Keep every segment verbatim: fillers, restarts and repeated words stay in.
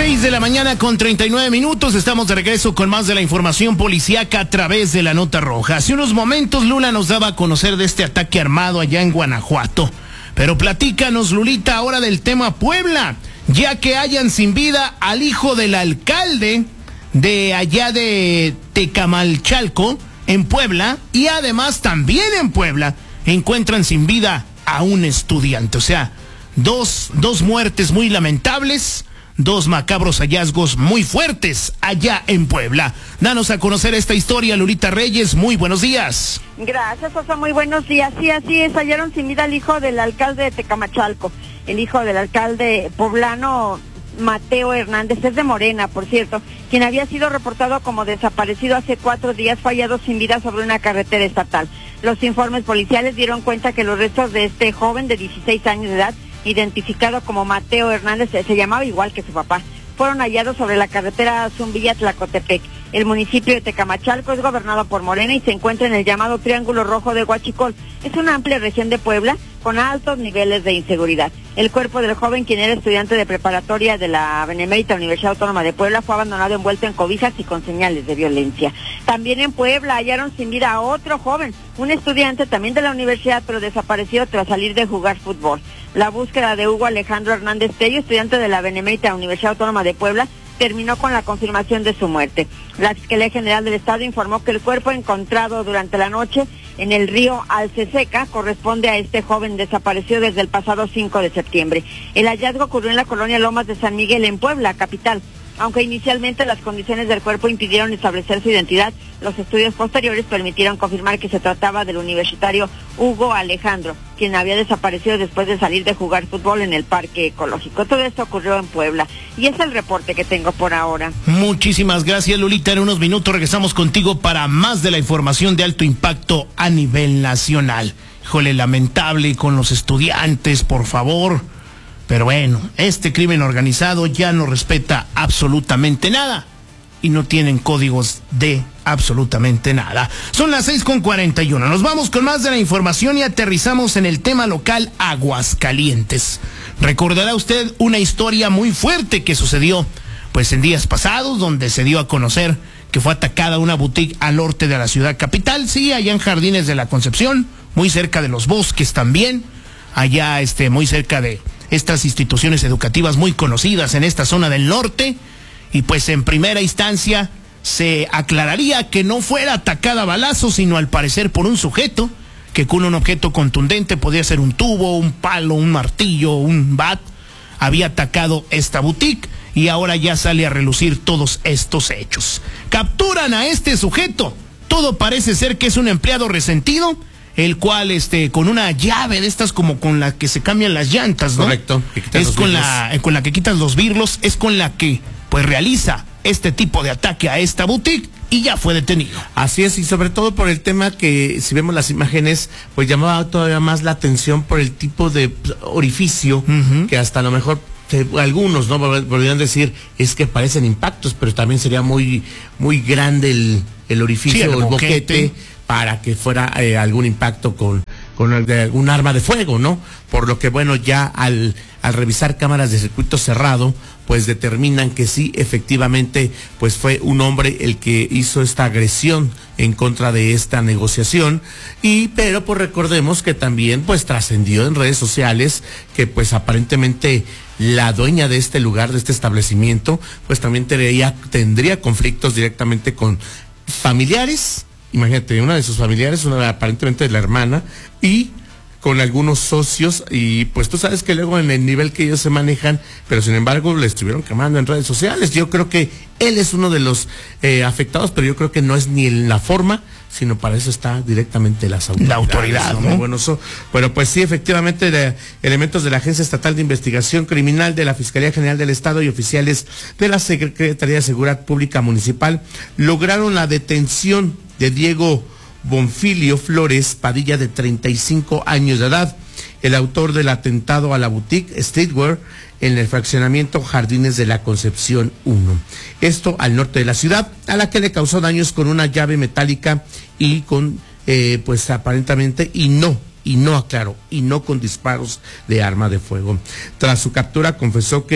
seis de la mañana con treinta y nueve minutos, estamos de regreso con más de la información policíaca a través de la Nota Roja. Hace unos momentos Lula nos daba a conocer de este ataque armado allá en Guanajuato. Pero platícanos, Lulita, ahora del tema Puebla, ya que hallan sin vida al hijo del alcalde de allá de Tecamalchalco, en Puebla, y además también en Puebla encuentran sin vida a un estudiante. O sea, dos, dos muertes muy lamentables, dos macabros hallazgos muy fuertes allá en Puebla. Danos a conocer esta historia, Lulita Reyes, muy buenos días. Gracias, Oso, muy buenos días. Sí, así es, hallaron sin vida al hijo del alcalde de Tecamachalco, el hijo del alcalde poblano Mateo Hernández, es de Morena, por cierto, quien había sido reportado como desaparecido hace cuatro días, fue hallado sin vida sobre una carretera estatal. Los informes policiales dieron cuenta que los restos de este joven de dieciséis años de edad, identificado como Mateo Hernández, se llamaba igual que su papá, fueron hallados sobre la carretera Zumbilla-Tlacotepec. El municipio de Tecamachalco es gobernado por Morena y se encuentra en el llamado Triángulo Rojo de Huachicol. Es una amplia región de Puebla con altos niveles de inseguridad. El cuerpo del joven, quien era estudiante de preparatoria de la Benemérita Universidad Autónoma de Puebla, fue abandonado envuelto en cobijas y con señales de violencia. También en Puebla hallaron sin vida a otro joven, un estudiante también de la universidad, pero desaparecido tras salir de jugar fútbol. La búsqueda de Hugo Alejandro Hernández Tello, estudiante de la Benemérita Universidad Autónoma de Puebla, terminó con la confirmación de su muerte. La Fiscalía General del Estado informó que el cuerpo encontrado durante la noche en el río Alceseca corresponde a este joven desaparecido desde el pasado cinco de septiembre. El hallazgo ocurrió en la colonia Lomas de San Miguel, en Puebla, capital. Aunque inicialmente las condiciones del cuerpo impidieron establecer su identidad, los estudios posteriores permitieron confirmar que se trataba del universitario Hugo Alejandro, quien había desaparecido después de salir de jugar fútbol en el Parque Ecológico. Todo esto ocurrió en Puebla y es el reporte que tengo por ahora. Muchísimas gracias, Lulita. En unos minutos regresamos contigo para más de la información de alto impacto a nivel nacional. Híjole, lamentable con los estudiantes, por favor. Pero bueno, este crimen organizado ya no respeta absolutamente nada y no tienen códigos de absolutamente nada. Son las seis con cuarenta y uno. Nos vamos con más de la información y aterrizamos en el tema local Aguascalientes. Recordará usted una historia muy fuerte que sucedió pues en días pasados, donde se dio a conocer que fue atacada una boutique al norte de la ciudad capital, sí, allá en Jardines de la Concepción, muy cerca de Los Bosques también, allá este, muy cerca de estas instituciones educativas muy conocidas en esta zona del norte, y pues en primera instancia se aclararía que no fuera atacada a balazos, sino al parecer por un sujeto que con un objeto contundente, podía ser un tubo, un palo, un martillo, un bat, había atacado esta boutique y ahora ya sale a relucir todos estos hechos. Capturan a este sujeto, todo parece ser que es un empleado resentido, el cual este con una llave de estas como con la que se cambian las llantas, ¿no? Correcto. Es con la, con la que quitas los birlos, es con la que pues realiza este tipo de ataque a esta boutique y ya fue detenido. Así es, y sobre todo por el tema que si vemos las imágenes, pues llamaba todavía más la atención por el tipo de orificio, uh-huh, que hasta a lo mejor te, algunos no podrían decir es que parecen impactos, pero también sería muy muy grande el, el orificio, sí, el, el boquete, boquete para que fuera eh, algún impacto con, con el de algún arma de fuego, ¿no? Por lo que, bueno, ya al, al revisar cámaras de circuito cerrado, pues determinan que sí, efectivamente, pues fue un hombre el que hizo esta agresión en contra de esta negociación, y pero pues recordemos que también pues trascendió en redes sociales que pues aparentemente la dueña de este lugar, de este establecimiento, pues también tendría, tendría conflictos directamente con familiares. Imagínate, una de sus familiares, una aparentemente de la hermana, y con algunos socios, y pues tú sabes que luego en el nivel que ellos se manejan, pero sin embargo le estuvieron quemando en redes sociales. Yo creo que él es uno de los eh, afectados, pero yo creo que no es ni en la forma, sino para eso está directamente las autoridades. La autoridad, ¿no? Muy bueno, so, bueno, pues sí, efectivamente, de, elementos de la Agencia Estatal de Investigación Criminal, de la Fiscalía General del Estado y oficiales de la Secretaría de Seguridad Pública Municipal lograron la detención de Diego Bonfilio Flores Padilla, de treinta y cinco años de edad, el autor del atentado a la boutique Streetwear en el fraccionamiento Jardines de la Concepción uno. Esto al norte de la ciudad, a la que le causó daños con una llave metálica y con, eh, pues aparentemente, y no, y no aclaró, y no con disparos de arma de fuego. Tras su captura confesó que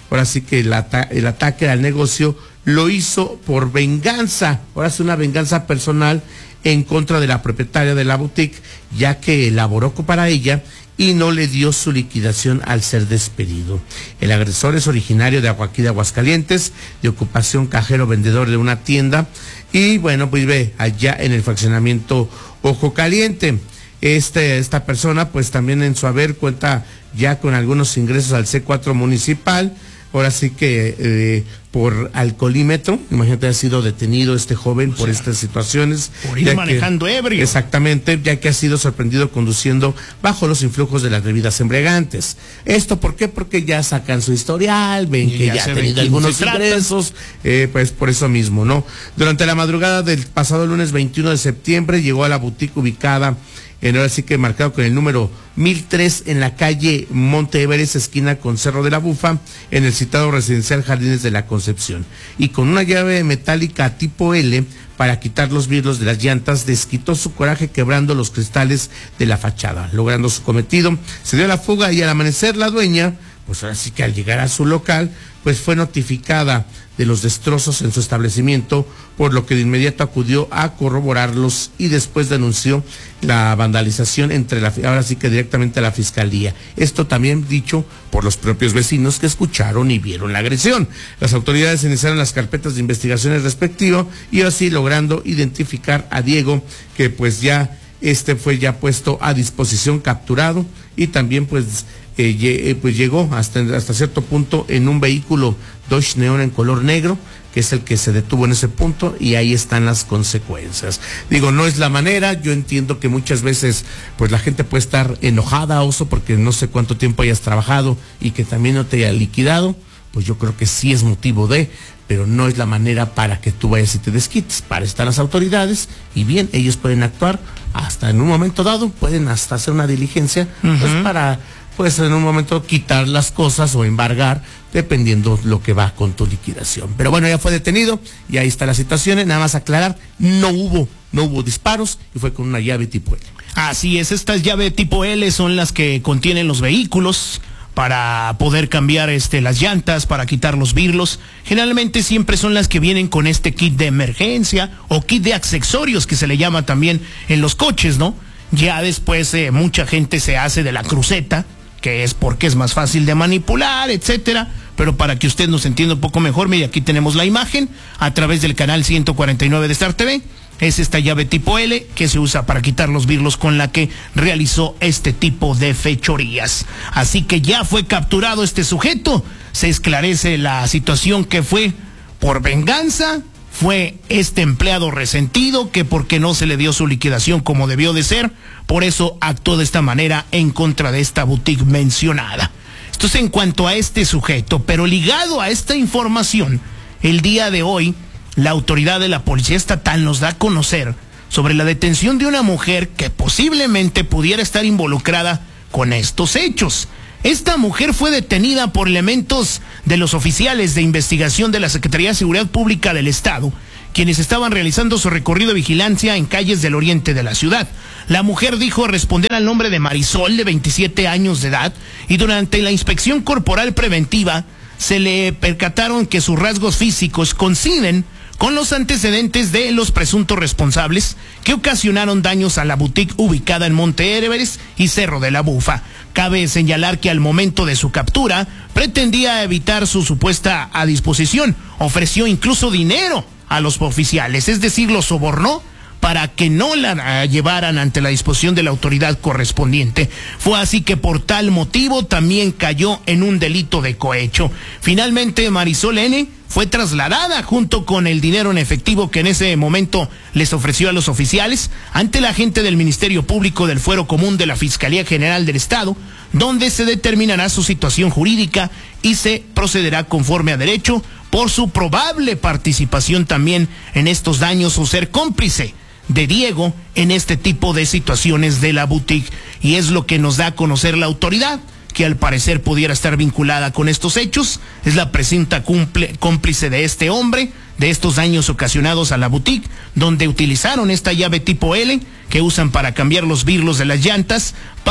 ahora sí que el, ata el ataque al negocio lo hizo por venganza, ahora sí una venganza personal en contra de la propietaria de la boutique, ya que elaboró para ella y no le dio su liquidación al ser despedido. El agresor es originario de aquí de Aguascalientes, de ocupación cajero vendedor de una tienda, y bueno, vive allá en el fraccionamiento Ojo Caliente. Este, esta persona pues también en su haber cuenta ya con algunos ingresos al C cuatro municipal, ahora sí que eh, por alcoholímetro, imagínate, ha sido detenido este joven o por sea, estas situaciones. Por ir manejando que, ebrio. Exactamente, ya que ha sido sorprendido conduciendo bajo los influjos de las bebidas embriagantes. ¿Esto por qué? Porque ya sacan su historial, ven y que ya, ya ha tenido algunos ingresos, eh, pues por eso mismo, ¿no? Durante la madrugada del pasado lunes veintiuno de septiembre llegó a la boutique ubicada en ahora sí que marcado con el número mil tres en la calle Monte Everest, esquina con Cerro de la Bufa, en el citado residencial Jardines de la Concepción, y con una llave metálica tipo L para quitar los vidrios de las llantas, desquitó su coraje quebrando los cristales de la fachada. Logrando su cometido, se dio a la fuga y al amanecer la dueña, pues ahora sí que al llegar a su local, pues fue notificada de los destrozos en su establecimiento, por lo que de inmediato acudió a corroborarlos y después denunció la vandalización entre la, ahora sí que directamente a la fiscalía. Esto también dicho por los propios vecinos que escucharon y vieron la agresión. Las autoridades iniciaron las carpetas de investigaciones respectivas y así logrando identificar a Diego, que pues ya este fue ya puesto a disposición, capturado, y también pues Eh, pues llegó hasta, hasta cierto punto en un vehículo Dodge Neon en color negro, que es el que se detuvo en ese punto, y ahí están las consecuencias. Digo, no es la manera, yo entiendo que muchas veces pues la gente puede estar enojada, Oso, porque no sé cuánto tiempo hayas trabajado y que también no te haya liquidado, pues yo creo que sí es motivo de, pero no es la manera para que tú vayas y te desquites. Para estar las autoridades, y bien, ellos pueden actuar hasta en un momento dado, pueden hasta hacer una diligencia, uh-huh. pues para... pues en un momento quitar las cosas o embargar, dependiendo lo que va con tu liquidación. Pero bueno, ya fue detenido y ahí está la situación. Nada más aclarar, no hubo, no hubo disparos y fue con una llave tipo L. Así es, estas llaves tipo L son las que contienen los vehículos para poder cambiar este las llantas, para quitar los birlos. Generalmente siempre son las que vienen con este kit de emergencia o kit de accesorios que se le llama también en los coches, ¿no? Ya después eh, mucha gente se hace de la cruceta, que es porque es más fácil de manipular, etcétera, pero para que usted nos entienda un poco mejor, mire, aquí tenemos la imagen a través del canal ciento cuarenta y nueve de Star T V, es esta llave tipo L que se usa para quitar los birlos con la que realizó este tipo de fechorías. Así que ya fue capturado este sujeto, se esclarece la situación que fue por venganza, fue este empleado resentido que porque no se le dio su liquidación como debió de ser, por eso actuó de esta manera en contra de esta boutique mencionada. Esto es en cuanto a este sujeto, pero ligado a esta información, el día de hoy, la autoridad de la Policía Estatal nos da a conocer sobre la detención de una mujer que posiblemente pudiera estar involucrada con estos hechos. Esta mujer fue detenida por elementos de los oficiales de investigación de la Secretaría de Seguridad Pública del Estado, quienes estaban realizando su recorrido de vigilancia en calles del oriente de la ciudad. La mujer dijo responder al nombre de Marisol, de veintisiete años de edad, y durante la inspección corporal preventiva se le percataron que sus rasgos físicos coinciden con los antecedentes de los presuntos responsables que ocasionaron daños a la boutique ubicada en Monte Everest y Cerro de la Bufa. Cabe señalar que al momento de su captura pretendía evitar su supuesta a disposición, ofreció incluso dinero a los oficiales, es decir, los sobornó para que no la llevaran ante la disposición de la autoridad correspondiente. Fue así que por tal motivo también cayó en un delito de cohecho. Finalmente Marisol N. fue trasladada junto con el dinero en efectivo que en ese momento les ofreció a los oficiales ante la agente del Ministerio Público del Fuero Común de la Fiscalía General del Estado, donde se determinará su situación jurídica y se procederá conforme a derecho por su probable participación también en estos daños o ser cómplice de Diego en este tipo de situaciones de la boutique. Y es lo que nos da a conocer la autoridad, que al parecer pudiera estar vinculada con estos hechos, es la presunta cumple, cómplice de este hombre, de estos daños ocasionados a la boutique, donde utilizaron esta llave tipo L, que usan para cambiar los birlos de las llantas, para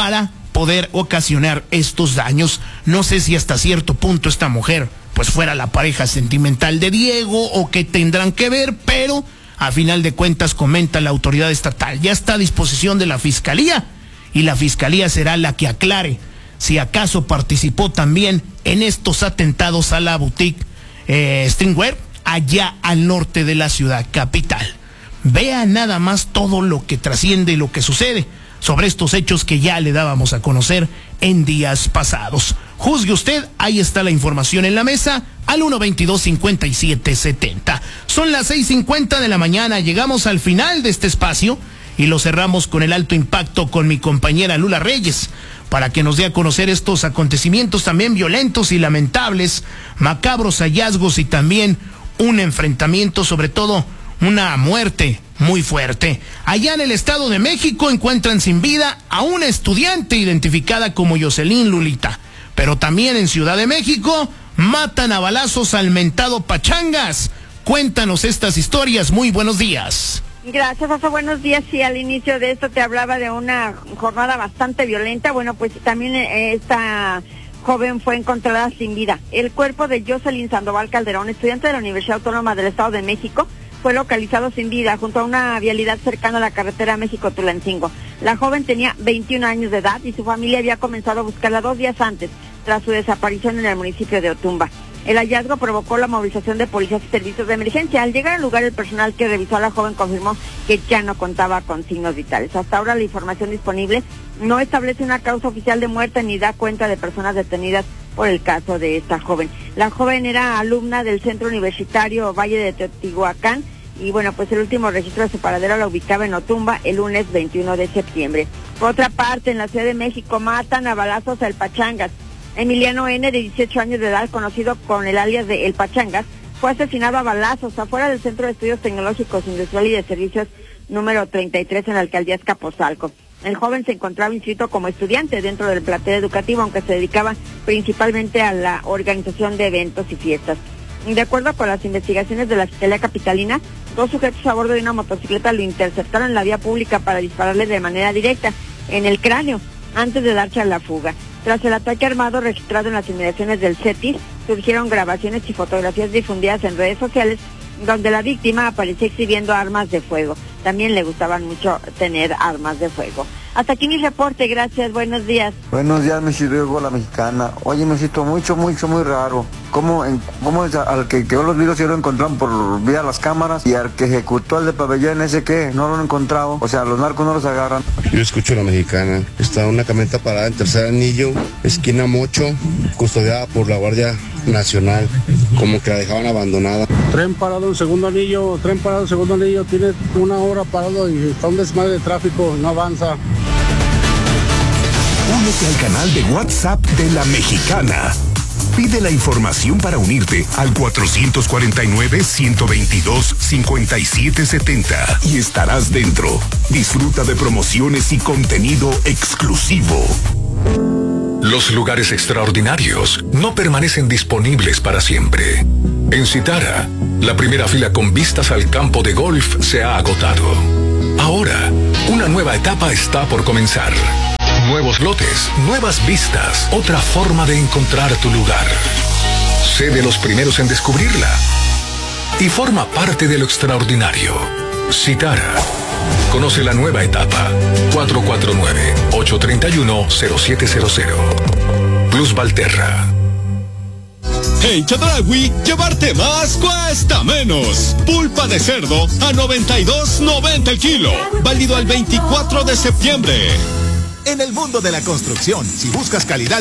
poder ocasionar estos daños. No sé si hasta cierto punto esta mujer pues fuera la pareja sentimental de Diego o qué tendrán que ver, pero a final de cuentas, comenta la autoridad estatal, ya está a disposición de la fiscalía y la fiscalía será la que aclare si acaso participó también en estos atentados a la boutique eh, Streetwear allá al norte de la ciudad capital. Vea nada más todo lo que trasciende y lo que sucede sobre estos hechos que ya le dábamos a conocer en días pasados. Juzgue usted, ahí está la información en la mesa, al uno veintidós cincuenta y siete setenta. Son las seis cincuenta de la mañana, llegamos al final de este espacio y lo cerramos con el alto impacto con mi compañera Lula Reyes, para que nos dé a conocer estos acontecimientos también violentos y lamentables, macabros hallazgos y también un enfrentamiento, sobre todo una muerte muy fuerte. Allá en el Estado de México encuentran sin vida a una estudiante identificada como Jocelyn, Lulita. Pero también en Ciudad de México matan a balazos al mentado Pachangas. Cuéntanos estas historias. Muy buenos días. Gracias, Oso. Buenos días. Sí, al inicio de esto te hablaba de una jornada bastante violenta. Bueno, pues también esta joven fue encontrada sin vida. El cuerpo de Jocelyn Sandoval Calderón, estudiante de la Universidad Autónoma del Estado de México, fue localizado sin vida junto a una vialidad cercana a la carretera México-Tulancingo. La joven tenía veintiún años de edad y su familia había comenzado a buscarla dos días antes, tras su desaparición en el municipio de Otumba. El hallazgo provocó la movilización de policías y servicios de emergencia. Al llegar al lugar, el personal que revisó a la joven confirmó que ya no contaba con signos vitales. Hasta ahora la información disponible no establece una causa oficial de muerte ni da cuenta de personas detenidas por el caso de esta joven. La joven era alumna del Centro Universitario Valle de Teotihuacán y bueno, pues el último registro de su paradero la ubicaba en Otumba el lunes veintiuno de septiembre. Por otra parte, en la Ciudad de México matan a balazos al Pachangas. Emiliano N., de dieciocho años de edad, conocido con el alias de El Pachangas, fue asesinado a balazos afuera del Centro de Estudios Tecnológicos, Industrial y de Servicios número treinta y tres en la alcaldía Azcapotzalco. El joven se encontraba inscrito como estudiante dentro del plantel educativo, aunque se dedicaba principalmente a la organización de eventos y fiestas. De acuerdo con las investigaciones de la Fiscalía Capitalina, dos sujetos a bordo de una motocicleta lo interceptaron en la vía pública para dispararle de manera directa en el cráneo antes de darse a la fuga. Tras el ataque armado registrado en las inmediaciones del CETIS, surgieron grabaciones y fotografías difundidas en redes sociales donde la víctima aparecía exhibiendo armas de fuego. También le gustaban mucho tener armas de fuego. Hasta aquí mi reporte, gracias, buenos días. Buenos días, mi Diego, la mexicana. Oye, me siento mucho, mucho, muy raro. ¿Cómo, en, cómo es al que quedó los videos y lo encontraron por vía las cámaras? Y al que ejecutó al de pabellón ese, ¿qué? No lo han encontrado. O sea, los narcos no los agarran. Yo escucho a la mexicana. Está una camioneta parada en Tercer Anillo, esquina Mocho, custodiada por la Guardia Nacional, como que la dejaban abandonada. Tren parado en Segundo Anillo, tren parado en Segundo Anillo, tiene una hora parado y está un desmadre de tráfico, no avanza. Únete al canal de WhatsApp de La Mexicana. Pide la información para unirte al cuatro cuatro nueve, uno dos dos, cinco siete siete cero y estarás dentro. Disfruta de promociones y contenido exclusivo. Los lugares extraordinarios no permanecen disponibles para siempre. En Citara, la primera fila con vistas al campo de golf se ha agotado. Ahora, una nueva etapa está por comenzar. Nuevos lotes, nuevas vistas, otra forma de encontrar tu lugar. Sé de los primeros en descubrirla y forma parte de lo extraordinario. Citara. Conoce la nueva etapa. cuatro cuatro nueve, ocho tres uno, cero siete cero cero. Plus Valterra. En Chedraui, llevarte más cuesta menos. Pulpa de cerdo a noventa y dos noventa el kilo. Válido al veinticuatro de septiembre. En el mundo de la construcción, si buscas calidad